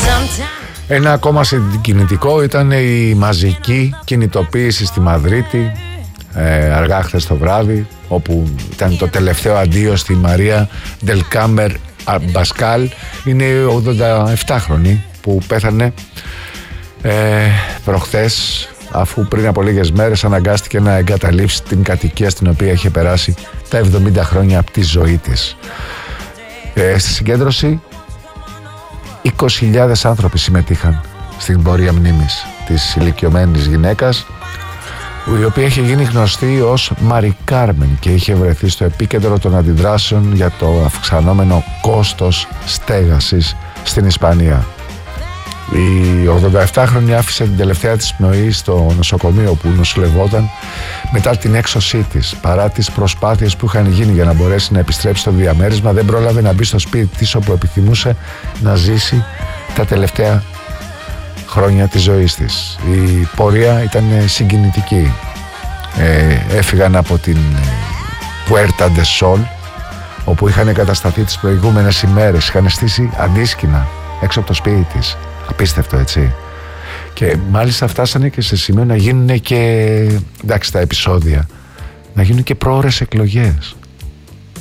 Ένα ακόμα συγκινητικό ήταν η μαζική κινητοποίηση στη Μαδρίτη αργά χθες το βράδυ, όπου ήταν το τελευταίο αντίο στη Μαρία Ντελκάμερ Μπασκάλ. Είναι 87χρονη που πέθανε προχθές, αφού πριν από λίγες μέρες αναγκάστηκε να εγκαταλείψει την κατοικία στην οποία είχε περάσει τα 70 χρόνια από τη ζωή της. Στη συγκέντρωση 20.000 άνθρωποι συμμετείχαν στην πορεία μνήμης της ηλικιωμένης γυναίκας, η οποία είχε γίνει γνωστή ως Μαρι Κάρμεν και είχε βρεθεί στο επίκεντρο των αντιδράσεων για το αυξανόμενο κόστος στέγασης στην Ισπανία. Η 87χρονη άφησε την τελευταία της πνοή στο νοσοκομείο που νοσηλευόταν μετά την έξωσή της. Παρά τις προσπάθειες που είχαν γίνει για να μπορέσει να επιστρέψει στο διαμέρισμα, δεν πρόλαβε να μπει στο σπίτι της, όπου επιθυμούσε να ζήσει τα τελευταία χρόνια της ζωής της. Η πορεία ήταν συγκινητική. Έφυγαν από την Puerta de Sol, όπου είχαν εγκατασταθεί τις προηγούμενες ημέρες. Είχαν στήσει αντίσκηνα έξω από το σπίτι της. Απίστευτο, έτσι. Και μάλιστα φτάσανε και σε σημείο να γίνουν και, εντάξει, τα επεισόδια, να γίνουν και πρόωρες εκλογές.